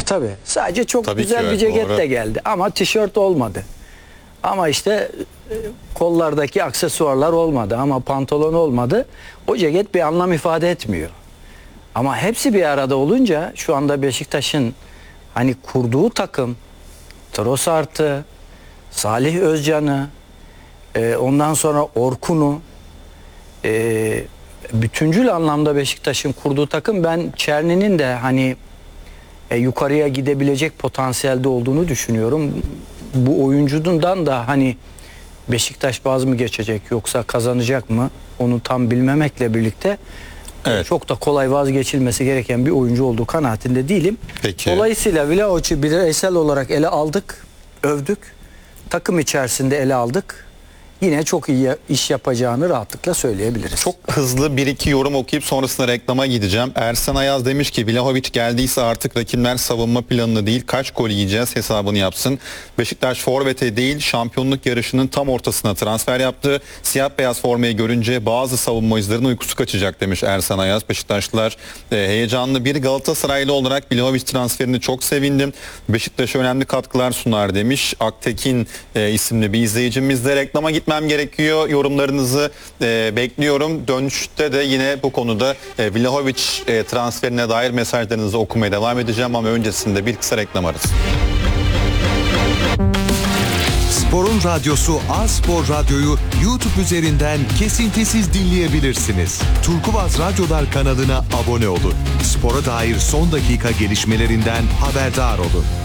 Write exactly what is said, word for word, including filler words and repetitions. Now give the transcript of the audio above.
Tabii. Sadece çok Tabii güzel ki, bir evet, ceket doğru. de geldi. Ama tişört olmadı. Ama işte e, kollardaki aksesuarlar olmadı. Ama pantolon olmadı. O ceket bir anlam ifade etmiyor. Ama hepsi bir arada olunca şu anda Beşiktaş'ın hani kurduğu takım, Trossard'ı, Salih Özcan'ı, e, ondan sonra Orkun'u, e, bütüncül anlamda Beşiktaş'ın kurduğu takım, ben Çerni'nin de hani e, yukarıya gidebilecek potansiyelde olduğunu düşünüyorum. Bu oyuncundan da hani Beşiktaş vaz mı geçecek yoksa kazanacak mı onu tam bilmemekle birlikte Evet. çok da kolay vazgeçilmesi gereken bir oyuncu olduğu kanaatinde değilim. Peki. Dolayısıyla Vlahovic'i bireysel olarak ele aldık, övdük. Takım içerisinde ele aldık. Yine çok iyi iş yapacağını rahatlıkla söyleyebiliriz. Çok hızlı bir iki yorum okuyup sonrasında reklama gideceğim. Ersan Ayaz demiş ki Vlahovic geldiyse artık rakipler savunma planını değil kaç gol yiyeceğiz hesabını yapsın. Beşiktaş forvete değil şampiyonluk yarışının tam ortasına transfer yaptı. Siyah beyaz formayı görünce bazı savunmacıların uykusu kaçacak demiş Ersan Ayaz. Beşiktaşlılar e, heyecanlı. Bir Galatasaraylı olarak Vlahovic transferini çok sevindim. Beşiktaş'a önemli katkılar sunar demiş. Aktekin e, isimli bir izleyicimiz de reklama gitmem gerekiyor. Yorumlarınızı e, bekliyorum. Dönüşte de yine bu konuda e, Vlahovic e, transferine dair mesajlarınızı okumaya devam edeceğim ama öncesinde bir kısa reklam arası. Spor'un radyosu A-Spor Radyo'yu YouTube üzerinden kesintisiz dinleyebilirsiniz. Turkuaz Radyolar kanalına abone olun. Spora dair son dakika gelişmelerinden haberdar olun.